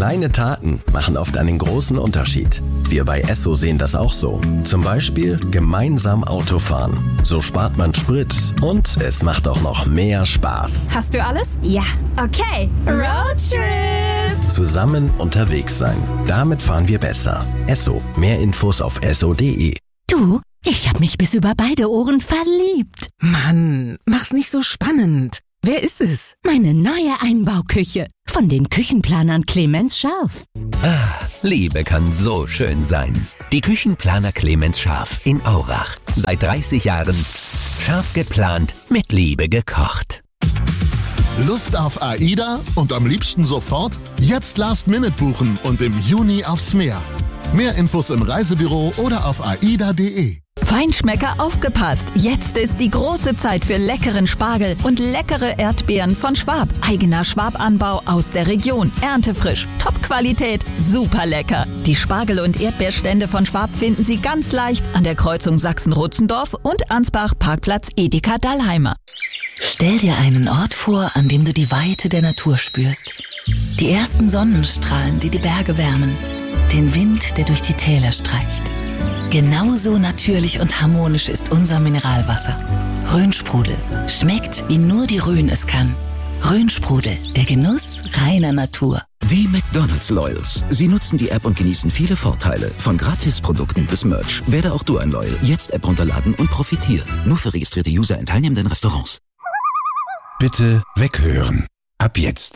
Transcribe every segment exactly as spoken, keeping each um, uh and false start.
Kleine Taten machen oft einen großen Unterschied. Wir bei Esso sehen das auch so. Zum Beispiel gemeinsam Autofahren. So spart man Sprit und es macht auch noch mehr Spaß. Hast du alles? Ja. Okay, Roadtrip! Zusammen unterwegs sein. Damit fahren wir besser. Esso. Mehr Infos auf esso punkt de. Du, ich hab mich bis über beide Ohren verliebt. Mann, mach's nicht so spannend. Wer ist es? Meine neue Einbauküche. Von den Küchenplanern Clemens Scharf. Ah, Liebe kann so schön sein. Die Küchenplaner Clemens Scharf in Aurach. Seit dreißig Jahren scharf geplant, mit Liebe gekocht. Lust auf AIDA und am liebsten sofort? Jetzt Last Minute buchen und im Juni aufs Meer. Mehr Infos im Reisebüro oder auf aida punkt de. Feinschmecker, aufgepasst! Jetzt ist die große Zeit für leckeren Spargel und leckere Erdbeeren von Schwab. Eigener Schwab-Anbau aus der Region. Erntefrisch, Top-Qualität, super lecker. Die Spargel- und Erdbeerstände von Schwab finden Sie ganz leicht an der Kreuzung Sachsen-Rutzendorf und Ansbach Parkplatz Edeka Dallheimer. Stell dir einen Ort vor, an dem du die Weite der Natur spürst. Die ersten Sonnenstrahlen, die die Berge wärmen. Den Wind, der durch die Täler streicht. Genauso natürlich und harmonisch ist unser Mineralwasser. Rhönsprudel. Schmeckt, wie nur die Rhön es kann. Rhönsprudel, der Genuss reiner Natur. Die McDonald's Loyals. Sie nutzen die App und genießen viele Vorteile. Von Gratisprodukten bis Merch. Werde auch du ein Loyal. Jetzt App runterladen und profitieren. Nur für registrierte User in teilnehmenden Restaurants. Bitte weghören. Ab jetzt.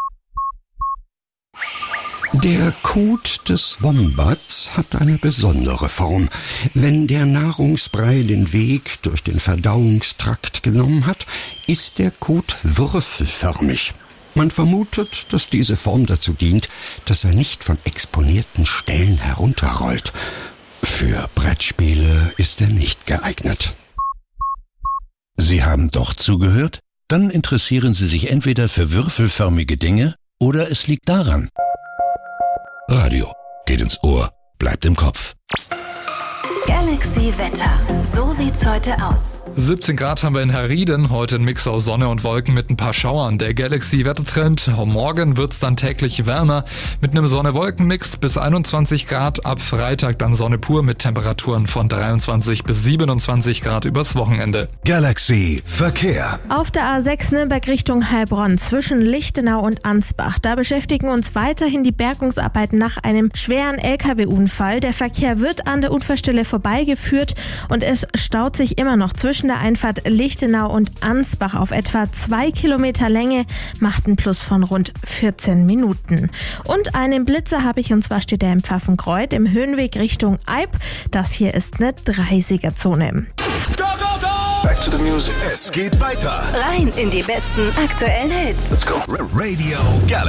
Der Kot des Wombats hat eine besondere Form. Wenn der Nahrungsbrei den Weg durch den Verdauungstrakt genommen hat, ist der Kot würfelförmig. Man vermutet, dass diese Form dazu dient, dass er nicht von exponierten Stellen herunterrollt. Für Brettspiele ist er nicht geeignet. Sie haben doch zugehört? Dann interessieren Sie sich entweder für würfelförmige Dinge oder es liegt daran. Radio geht ins Ohr, bleibt im Kopf. Galaxy Wetter. So sieht's heute aus. siebzehn Grad haben wir in Herrieden, heute ein Mix aus Sonne und Wolken mit ein paar Schauern. Der Galaxy-Wettertrend, morgen wird's dann täglich wärmer mit einem Sonne-Wolken-Mix bis einundzwanzig Grad, ab Freitag dann Sonne pur mit Temperaturen von dreiundzwanzig bis siebenundzwanzig Grad übers Wochenende. Galaxy Verkehr. Auf der A sechs Nürnberg Richtung Heilbronn zwischen Lichtenau und Ansbach. Da beschäftigen uns weiterhin die Bergungsarbeiten nach einem schweren L K W-Unfall. Der Verkehr wird an der Unfallstelle vorbeigeführt und es staut sich immer noch zwischen der Einfahrt Lichtenau und Ansbach auf etwa zwei Kilometer Länge, macht ein Plus von rund vierzehn Minuten. Und einen Blitzer habe ich, und zwar steht er im Pfaffenkreuth im Höhenweg Richtung Eib. Das hier ist eine dreißiger-Zone. Go, go, go! Back to the music. Es geht weiter. Rein in die besten aktuellen Hits. Let's go. Radio Galaxy.